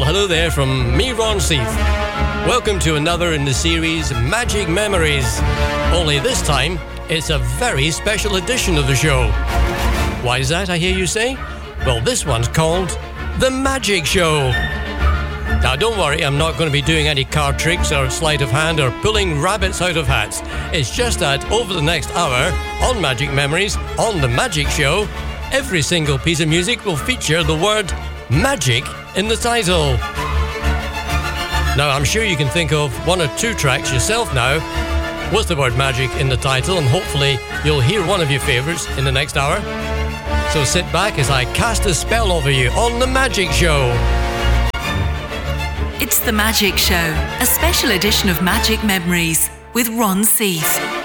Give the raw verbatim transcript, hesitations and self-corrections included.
hello there from me, Ron Seath. Welcome to another in the series Magic Memories. Only this time, it's a very special edition of the show. Why is that, I hear you say? Well, this one's called The Magic Show. Now, don't worry, I'm not going to be doing any card tricks or sleight of hand or pulling rabbits out of hats. It's just that over the next hour, on Magic Memories, on The Magic Show, every single piece of music will feature the word magic in the title. Now, I'm sure you can think of one or two tracks yourself now with the word magic in the title, and hopefully you'll hear one of your favourites in the next hour. So sit back as I cast a spell over you on The Magic Show. It's The Magic Show, a special edition of Magic Memories with Ron Seath.